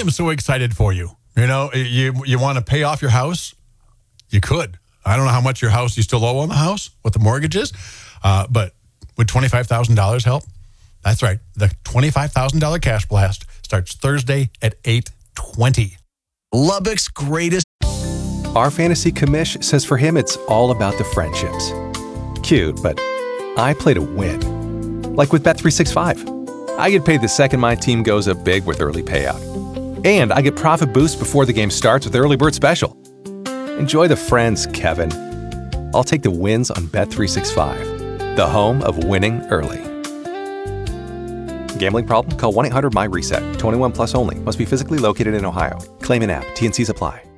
am so excited for you. You know, you want to pay off your house? You could. I don't know how much your house you still owe on the house, what the mortgage is, but would $25,000 help? That's right. The $25,000 cash blast starts Thursday at 8:20. Lubbock's greatest. Our fantasy commish says for him it's all about the friendships. Cute, but I play to win. Like with Bet365. I get paid the second my team goes up big with early payout. And I get profit boost before the game starts with Early Bird Special. Enjoy the friends, Kevin. I'll take the wins on Bet365, the home of winning early. Gambling problem? Call 1-800-MY-RESET. 21 plus only. Must be physically located in Ohio. Claim in app. T&Cs apply.